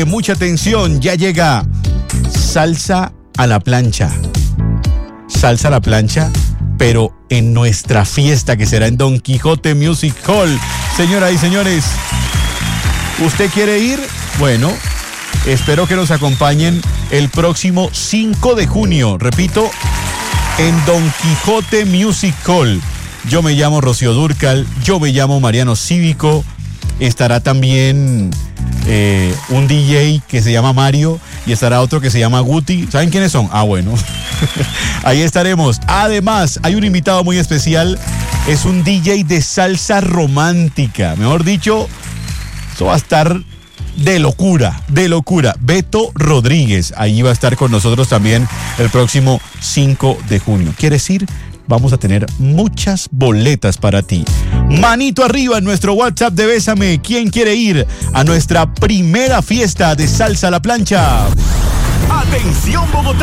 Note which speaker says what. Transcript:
Speaker 1: mucha atención, ya llega salsa a la plancha. Salsa a la plancha, pero en nuestra fiesta que será en Don Quijote Music Hall. Señoras y señores, ¿usted quiere ir? Bueno, espero que nos acompañen el próximo 5 de junio. Repito, en Don Quijote Music Hall. Yo me llamo Rocío Dúrcal, yo me llamo Mariano Cívico. Estará también un DJ que se llama Mario y estará otro que se llama Guti. ¿Saben quiénes son? Ah, bueno. Ahí estaremos. Además, hay un invitado muy especial. Es un DJ de salsa romántica. Mejor dicho, eso va a estar de locura, de locura. Beto Rodríguez. Ahí va a estar con nosotros también el próximo 5 de junio. ¿Quieres ir? Vamos a tener muchas boletas para ti. Manito arriba en nuestro WhatsApp de Bésame. ¿Quién quiere ir a nuestra primera fiesta de salsa a la plancha?
Speaker 2: ¡Atención, Bogotá!